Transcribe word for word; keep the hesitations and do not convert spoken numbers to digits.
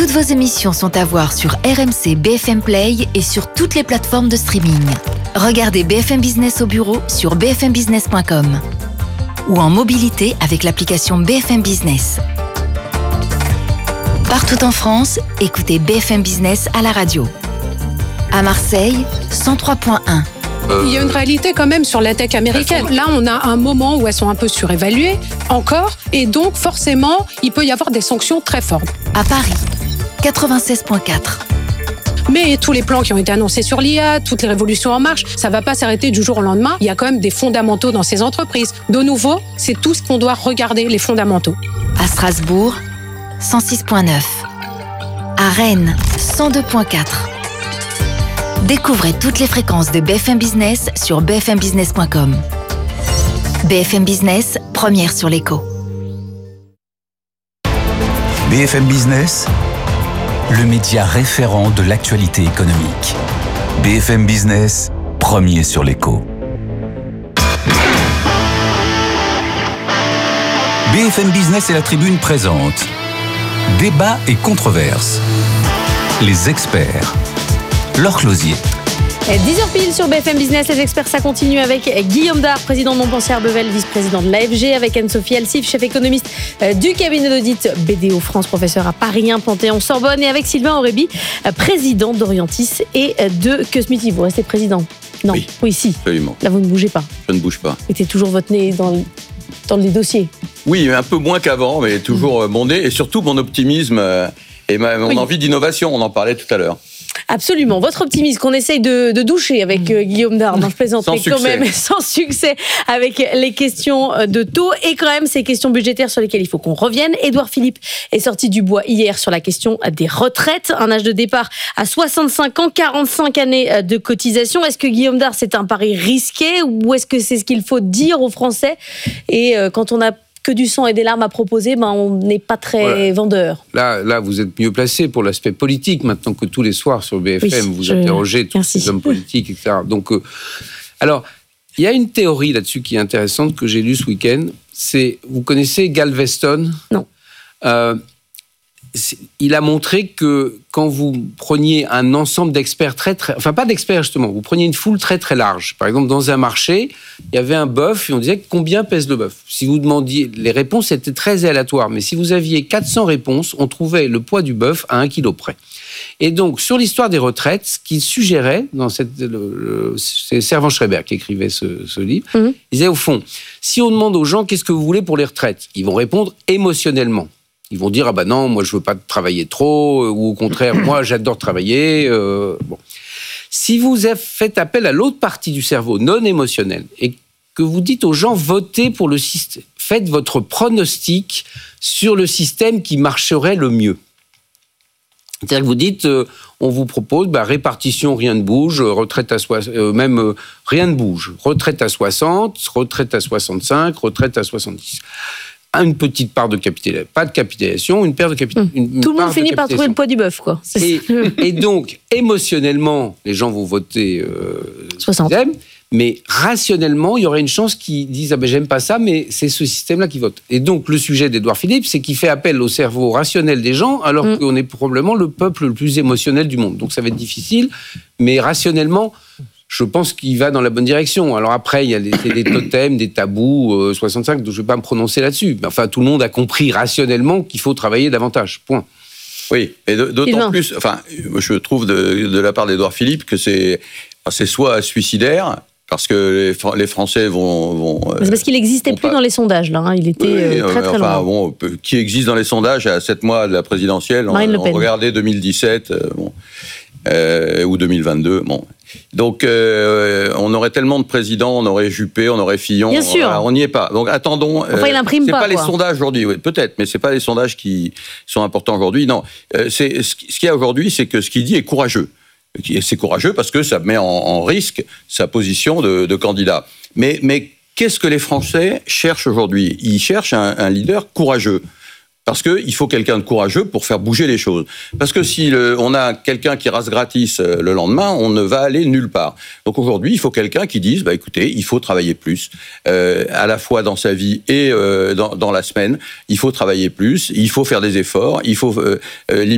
Toutes vos émissions sont à voir sur R M C B F M Play et sur toutes les plateformes de streaming. Regardez B F M Business au bureau sur b f m business point com ou en mobilité avec l'application B F M Business. Partout en France, écoutez B F M Business à la radio. À Marseille, cent trois point un. Il y a une réalité quand même sur la tech américaine. Là, on a un moment où elles sont un peu surévaluées, encore, et donc forcément, il peut y avoir des sanctions très fortes. À Paris, quatre-vingt-seize point quatre. Mais tous les plans qui ont été annoncés sur l'I A, toutes les révolutions en marche, ça ne va pas s'arrêter du jour au lendemain. Il y a quand même des fondamentaux dans ces entreprises. De nouveau, c'est tout ce qu'on doit regarder, les fondamentaux. À Strasbourg, cent six point neuf. À Rennes, cent deux point quatre. Découvrez toutes les fréquences de B F M Business sur b f m business point com. B F M Business, première sur l'écho. B F M Business, le média référent de l'actualité économique. B F M Business, premier sur l'écho. B F M Business et la Tribune présentent Débat et controverses. Les experts. Laure Closier. dix heures pile sur B F M Business, les experts, ça continue avec Guillaume Dard, président de Montpensier Bevel, vice-président de l'A F G, avec Anne-Sophie Alsif, chef économiste du cabinet d'audit B D O France, professeur à Paris un Panthéon-Sorbonne, et avec Sylvain Aurébi, président d'Orientis et de Cosmiti. Vous restez président? Non. Oui, oui, si. Absolument. Là, vous ne bougez pas. Je ne bouge pas. Vous mettez toujours votre nez dans, dans les dossiers. Oui, un peu moins qu'avant, mais toujours mmh. mon nez, et surtout mon optimisme et ma, mon oui. envie d'innovation, on en parlait tout à l'heure. Absolument. Votre optimisme qu'on essaye de, de doucher avec euh, Guillaume Dard, non, je plaisante, mais quand même sans succès avec les questions de taux et quand même ces questions budgétaires sur lesquelles il faut qu'on revienne. Édouard Philippe est sorti du bois hier sur la question des retraites. Un âge de départ à soixante-cinq ans, quarante-cinq années de cotisation. Est-ce que Guillaume Dard, c'est un pari risqué ou est-ce que c'est ce qu'il faut dire aux Français? Et euh, quand on a que du sang et des larmes à proposer, ben on n'est pas très voilà. vendeur. Là, là, vous êtes mieux placé pour l'aspect politique, maintenant que tous les soirs sur B F M, oui, vous je... interrogez tous Merci. les hommes politiques, et cetera. Donc, euh, alors, il y a une théorie là-dessus qui est intéressante que j'ai lue ce week-end. C'est, vous connaissez Galveston? Non. Euh, il a montré que quand vous preniez un ensemble d'experts très, très... Enfin, pas d'experts, justement. Vous preniez une foule très, très large. Par exemple, dans un marché, il y avait un bœuf et on disait combien pèse le bœuf. Si vous demandiez... Les réponses étaient très aléatoires. Mais si vous aviez quatre cents réponses, on trouvait le poids du bœuf à un kilo près. Et donc, sur l'histoire des retraites, ce qu'il suggérait, dans cette, le, le, c'est Servan-Schreiber qui écrivait ce, ce livre, mmh. il disait, au fond, si on demande aux gens qu'est-ce que vous voulez pour les retraites, ils vont répondre émotionnellement. Ils vont dire, ah ben non, moi je veux pas travailler trop, ou au contraire, moi j'adore travailler. Euh, bon. Si vous faites appel à l'autre partie du cerveau, non émotionnelle, et que vous dites aux gens, votez pour le système, faites votre pronostic sur le système qui marcherait le mieux. C'est-à-dire que vous dites, euh, on vous propose, bah, répartition, rien ne bouge, retraite à soixante, euh, même euh, rien ne bouge, retraite à soixante, retraite à soixante-cinq, retraite à soixante-dix. Une petite part de capitalisation, pas de capitalisation, une perte de capitalisation. Mmh. Tout le monde finit par trouver le poids du bœuf, quoi. Et, et donc, émotionnellement, les gens vont voter euh, soixante. Système, mais rationnellement, il y aurait une chance qu'ils disent ah ben j'aime pas ça, mais c'est ce système-là qui vote. Et donc, le sujet d'Édouard Philippe, c'est qu'il fait appel au cerveau rationnel des gens, alors mmh. qu'on est probablement le peuple le plus émotionnel du monde. Donc, ça va être difficile, mais rationnellement, je pense qu'il va dans la bonne direction. Alors après, il y a des, des totems, des tabous, euh, soixante-cinq, donc je ne vais pas me prononcer là-dessus. Mais enfin, tout le monde a compris rationnellement qu'il faut travailler davantage. Point. Oui, et d'autant plus, enfin, je trouve de, de la part d'Édouard Philippe que c'est, c'est soit suicidaire, parce que les, les Français vont... vont c'est parce qu'il n'existait plus pas... dans les sondages, là. Hein. Il était oui, euh, très, très enfin, loin. Bon, qui existe dans les sondages à sept mois de la présidentielle? On, on regardait deux mille dix-sept, euh, bon, euh, ou deux mille vingt-deux, bon... Donc, euh, on aurait tellement de présidents, on aurait Juppé, on aurait Fillon. Bien sûr. On n'y est pas. Donc, attendons. Enfin, il n'imprime c'est pas. pas quoi. les sondages aujourd'hui, oui, peut-être, mais c'est pas les sondages qui sont importants aujourd'hui. Non, euh, c'est ce qu'il y a aujourd'hui, c'est que ce qu'il dit est courageux. C'est courageux parce que ça met en, en risque sa position de, de candidat. Mais, mais qu'est-ce que les Français cherchent aujourd'hui? Ils cherchent un, un leader courageux. Parce qu'il faut quelqu'un de courageux pour faire bouger les choses. Parce que si le, on a quelqu'un qui rase gratis le lendemain, on ne va aller nulle part. Donc aujourd'hui, il faut quelqu'un qui dise, bah écoutez, il faut travailler plus, euh, à la fois dans sa vie et euh, dans, dans la semaine. Il faut travailler plus, il faut faire des efforts, il faut euh, limiter